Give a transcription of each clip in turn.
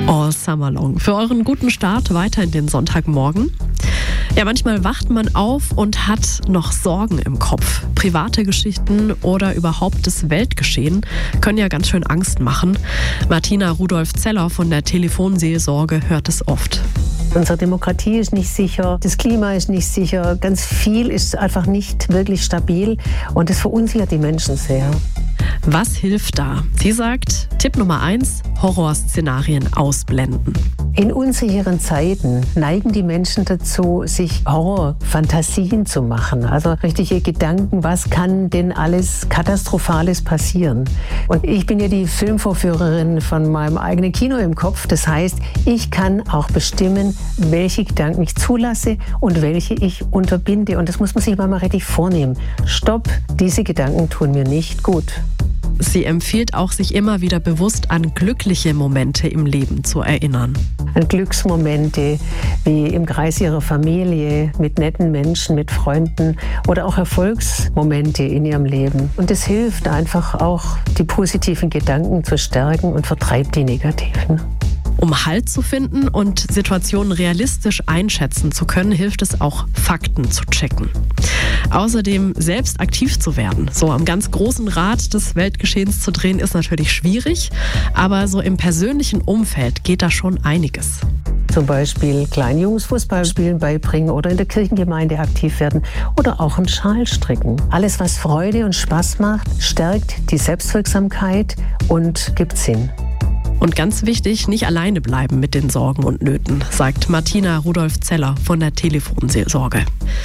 All Summer Long. Für euren guten Start weiter in den Sonntagmorgen. Ja, manchmal wacht man auf und hat noch Sorgen im Kopf. Private Geschichten oder überhaupt das Weltgeschehen können ja ganz schön Angst machen. Martina Rudolph-Zeller von der Telefonseelsorge hört es oft. Unsere Demokratie ist nicht sicher, das Klima ist nicht sicher, ganz viel ist einfach nicht wirklich stabil und das verunsichert die Menschen sehr. Was hilft da? Sie sagt, Tipp Nummer 1, Horrorszenarien ausblenden. In unsicheren Zeiten neigen die Menschen dazu, sich Horrorfantasien zu machen. Also richtige Gedanken, was kann denn alles Katastrophales passieren? Und ich bin ja die Filmvorführerin von meinem eigenen Kino im Kopf. Das heißt, ich kann auch bestimmen, welche Gedanken ich zulasse und welche ich unterbinde. Und das muss man sich mal richtig vornehmen. Stopp, diese Gedanken tun mir nicht gut. Sie empfiehlt auch, sich immer wieder bewusst an glückliche Momente im Leben zu erinnern. An Glücksmomente wie im Kreis ihrer Familie, mit netten Menschen, mit Freunden oder auch Erfolgsmomente in ihrem Leben. Und es hilft einfach auch, die positiven Gedanken zu stärken und vertreibt die negativen. Um Halt zu finden und Situationen realistisch einschätzen zu können, hilft es auch, Fakten zu checken. Außerdem selbst aktiv zu werden. So am ganz großen Rad des Weltgeschehens zu drehen, ist natürlich schwierig, aber so im persönlichen Umfeld geht da schon einiges. Zum Beispiel kleinen Jungs Fußballspielen beibringen oder in der Kirchengemeinde aktiv werden oder auch einen Schal stricken. Alles, was Freude und Spaß macht, stärkt die Selbstwirksamkeit und gibt Sinn. Und ganz wichtig, nicht alleine bleiben mit den Sorgen und Nöten, sagt Martina Rudolph-Zeller von der Telefonseelsorge.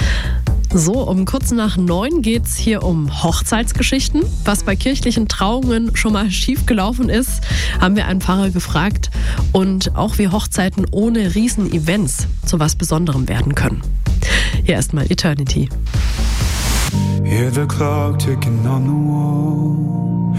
So, um kurz nach 9 geht es hier um Hochzeitsgeschichten. Was bei kirchlichen Trauungen schon mal schiefgelaufen ist, haben wir einen Pfarrer gefragt. Und auch wie Hochzeiten ohne Riesen-Events zu was Besonderem werden können. Hier erstmal Eternity. Hear the clock ticking on the wall.